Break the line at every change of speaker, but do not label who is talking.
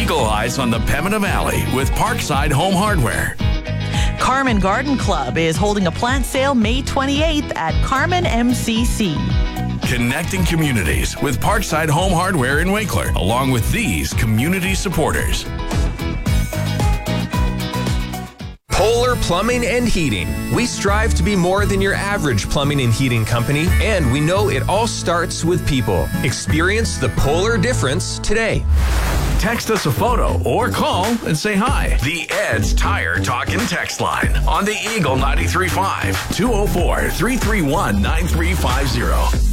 Eagle Eyes on the Pembina Valley with Parkside Home Hardware.
Carmen Garden Club is holding a plant sale May 28th at Carmen MCC.
Connecting communities with Parkside Home Hardware in Winkler, along with these community supporters.
Polar Plumbing and Heating. We strive to be more than your average plumbing and heating company, and we know it all starts with people. Experience the Polar difference today.
Text us a photo or call and say hi. The Ed's Tire Talk and Text line on the Eagle 93.5 204-331-9350.